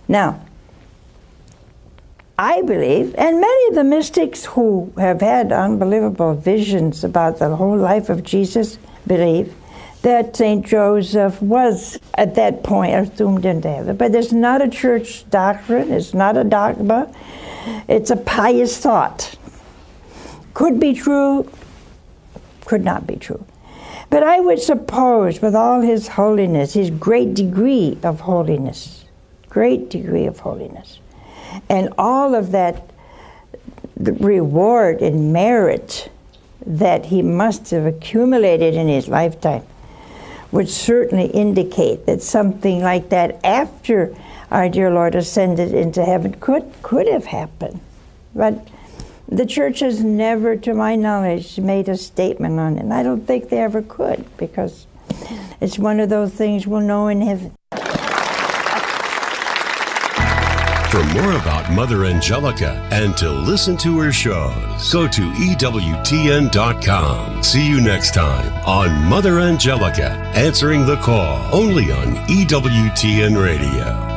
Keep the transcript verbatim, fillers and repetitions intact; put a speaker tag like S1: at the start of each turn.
S1: Now, I believe, and many of the mystics who have had unbelievable visions about the whole life of Jesus believe that Saint Joseph was at that point assumed into heaven. But it's not a church doctrine, it's not a dogma, it's a pious thought. Could be true, could not be true. But I would suppose with all his holiness, his great degree of holiness, great degree of holiness, and all of that reward and merit that he must have accumulated in his lifetime would certainly indicate that something like that after our dear Lord ascended into heaven could could have happened. But the church has never, to my knowledge, made a statement on it. And I don't think they ever could, because it's one of those things we'll know in heaven.
S2: For more about Mother Angelica and to listen to her shows, go to E W T N dot com. See you next time on Mother Angelica, answering the call, only on E W T N Radio.